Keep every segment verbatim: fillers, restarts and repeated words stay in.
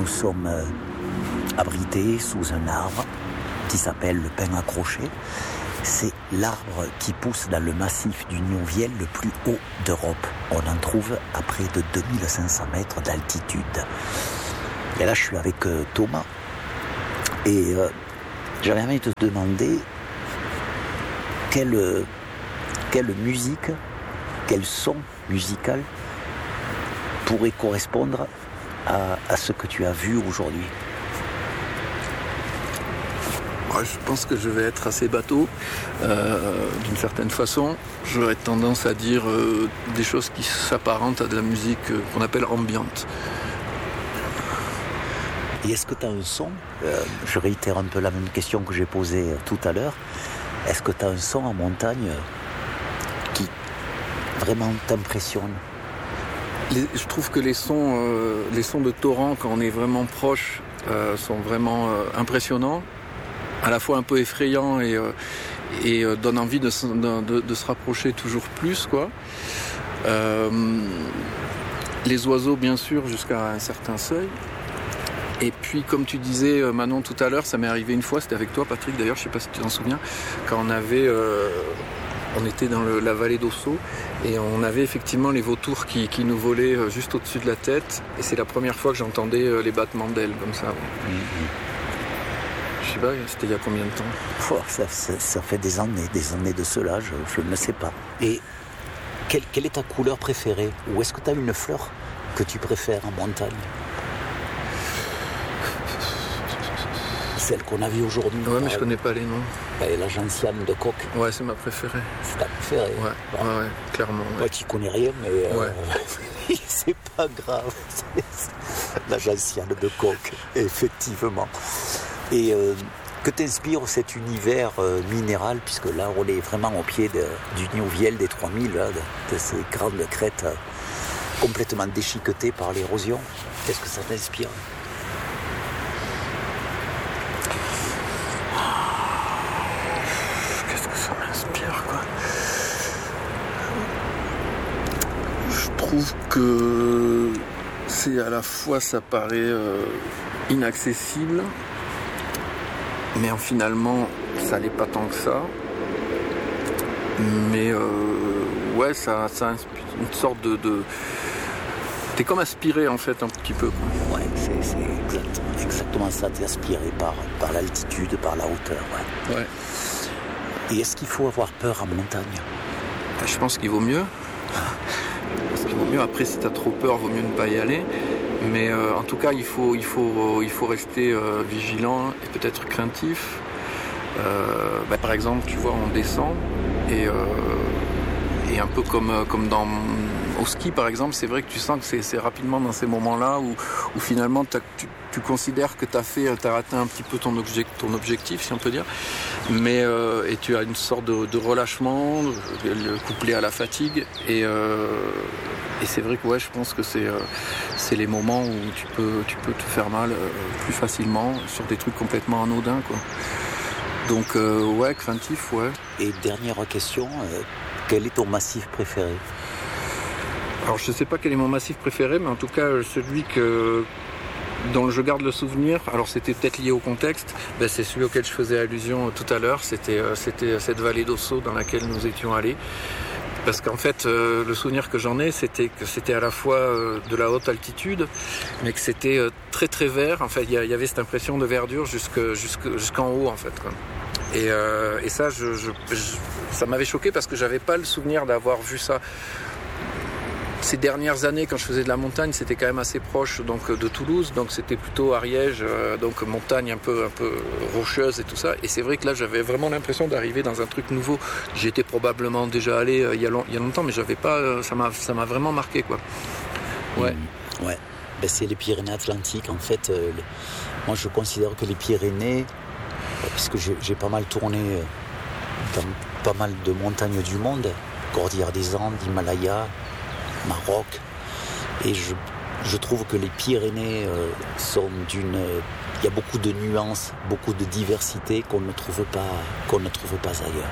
nous sommes euh, abrités sous un arbre qui s'appelle le pin accroché. C'est l'arbre qui pousse dans le massif du Nionviel le plus haut d'Europe. On en trouve à près de deux mille cinq cents mètres d'altitude. Et là, je suis avec euh, Thomas. Et euh, j'avais envie de te demander quelle, euh, quelle musique, quel son musical pourrait correspondre à, à ce que tu as vu aujourd'hui. Je pense que je vais être assez bateau, euh, d'une certaine façon. J'aurais tendance à dire euh, des choses qui s'apparentent à de la musique euh, qu'on appelle ambiante. Et est-ce que tu as un son euh, Je réitère un peu la même question que j'ai posée euh, tout à l'heure. Est-ce que tu as un son en montagne euh, qui vraiment t'impressionne ? Les, je trouve que les sons, euh, les sons de torrent, quand on est vraiment proche, euh, sont vraiment euh, impressionnants. À la fois un peu effrayant et, euh, et euh, donne envie de, de, de, de se rapprocher toujours plus, quoi. Euh, les oiseaux, bien sûr, jusqu'à un certain seuil. Et puis, comme tu disais, Manon, tout à l'heure, ça m'est arrivé une fois, c'était avec toi, Patrick, d'ailleurs, je ne sais pas si tu t'en souviens, quand on avait... Euh, on était dans le, la vallée d'Ossau et on avait effectivement les vautours qui, qui nous volaient juste au-dessus de la tête. Et c'est la première fois que j'entendais les battements d'ailes, comme ça. Ouais. Mmh. Je sais pas, c'était il y a combien de temps ? Oh, ça, ça, ça fait des années, des années de cela, je, je ne sais pas. Et quelle, quelle est ta couleur préférée ? Ou est-ce que tu as une fleur que tu préfères en montagne ? Celle qu'on a vue aujourd'hui. Ouais, mais je connais pas les noms. Et la gentiane de coq. Ouais, c'est ma préférée. C'est ta préférée ? Ouais, ouais, ouais, ouais clairement. Ouais. Moi, tu connais rien, mais euh, ouais. c'est pas grave. La gentiane de coq, effectivement. Et euh, que t'inspire cet univers euh, minéral, puisque là on est vraiment au pied de, du Nionviel des trois mille, là, de, de ces grandes crêtes euh, complètement déchiquetées par l'érosion. Qu'est-ce que ça t'inspire ? Qu'est-ce que ça m'inspire, quoi ? Je trouve que c'est à la fois, ça paraît euh, inaccessible, mais finalement, ça n'est pas tant que ça. Mais euh, ouais, ça, ça inspire une sorte de, de... T'es comme aspiré en fait un petit peu. Ouais, c'est, c'est exact, exactement ça. T'es aspiré par, par l'altitude, par la hauteur. Ouais. ouais. Et est-ce qu'il faut avoir peur en montagne ? Je pense qu'il vaut mieux. Parce qu'il vaut mieux. Après, si t'as trop peur, vaut mieux ne pas y aller. Mais euh, en tout cas, il faut, il faut, il faut rester euh, vigilant et peut-être craintif. Euh, bah, par exemple, tu vois, on descend et, euh, et un peu comme, comme dans, au ski, par exemple, c'est vrai que tu sens que c'est, c'est rapidement dans ces moments-là où, où finalement tu, tu considères que tu as fait, tu as atteint un petit peu ton, object, ton objectif, si on peut dire. Mais, euh, et tu as une sorte de, de relâchement couplé à la fatigue. Et, euh, et c'est vrai que ouais, je pense que c'est, euh, c'est les moments où tu peux, tu peux te faire mal euh, plus facilement sur des trucs complètement anodins, quoi. Donc euh, ouais, craintif, ouais. Et dernière question, euh, quel est ton massif préféré ? Alors je sais pas quel est mon massif préféré, mais en tout cas celui que dont je garde le souvenir, alors c'était peut-être lié au contexte, ben c'est celui auquel je faisais allusion tout à l'heure, c'était, euh, c'était cette vallée d'Ossau dans laquelle nous étions allés. Parce qu'en fait, euh, le souvenir que j'en ai, c'était que c'était à la fois euh, de la haute altitude, mais que c'était euh, très très vert. En fait, il y, y avait cette impression de verdure jusque, jusque, jusqu'en haut, en fait, quoi. Et, euh, et ça, je, je, je, ça m'avait choqué parce que j'avais pas le souvenir d'avoir vu ça. Ces dernières années, quand je faisais de la montagne, c'était quand même assez proche donc de Toulouse, donc c'était plutôt Ariège, euh, donc montagne un peu un peu rocheuse et tout ça. Et c'est vrai que là, j'avais vraiment l'impression d'arriver dans un truc nouveau. J'étais probablement déjà allé euh, il y a long, il y a longtemps, mais j'avais pas, euh, ça m'a ça m'a vraiment marqué, quoi. Ouais. Mmh, ouais. Ben, c'est les Pyrénées-Atlantiques, en fait. Euh, les... Moi, je considère que les Pyrénées, euh, puisque j'ai, j'ai pas mal tourné euh, dans pas mal de montagnes du monde, Cordillère des Andes, Himalaya, Maroc, et je, je trouve que les Pyrénées euh, sont d'une... Euh, il y a beaucoup de nuances, beaucoup de diversité qu'on ne trouve pas, qu'on ne trouve pas ailleurs.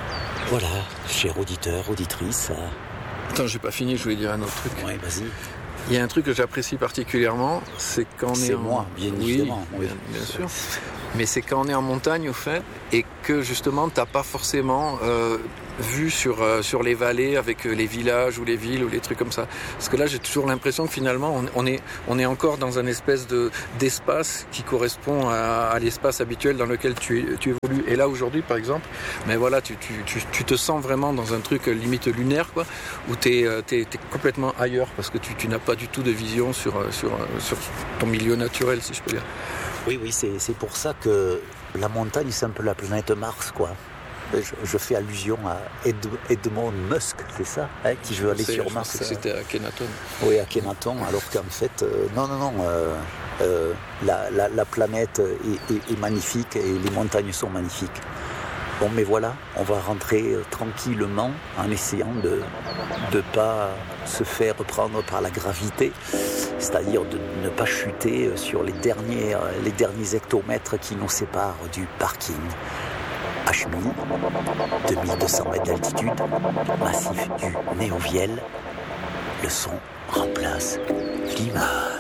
Voilà, chers auditeurs, auditrices. Euh... Attends, j'ai pas fini, je voulais dire un autre truc. Ouais, vas-y. Il y a un truc que j'apprécie particulièrement, c'est quand on C'est est en... moi, bien oui, évidemment. Oui. Bien, bien sûr. Mais c'est quand on est en montagne, au fait, et que justement, t'as pas forcément euh, vu sur, euh, sur les vallées avec les villages ou les villes ou les trucs comme ça. Parce que là, j'ai toujours l'impression que finalement, on, on, est, on est encore dans un espèce de, d'espace qui correspond à, à l'espace habituel dans lequel tu, tu évolues. Et là, aujourd'hui, par exemple, mais voilà, tu, tu, tu, tu te sens vraiment dans un truc limite lunaire, quoi, où t'es, t'es, t'es complètement ailleurs parce que tu, tu n'as pas du tout de vision sur, sur, sur ton milieu naturel, si je peux dire. Oui, oui, c'est, c'est pour ça que la montagne, c'est un peu la planète Mars, quoi. Je, je fais allusion à Ed, Edmond Musk, c'est ça, hein, qui veut aller c'est, sur je Mars. Que c'était à Kenaton. Oui, à Kenaton, alors qu'en fait, euh, non, non, non, euh, euh, la, la, la planète est, est, est magnifique et les montagnes sont magnifiques. Bon, mais voilà, on va rentrer euh, tranquillement en essayant de ne pas se faire prendre par la gravité, c'est-à-dire de ne pas chuter sur les derniers, les derniers hectomètres qui nous séparent du parking. H mille, deux mille deux cents mètres d'altitude, massif du Néoviel, le son remplace l'image.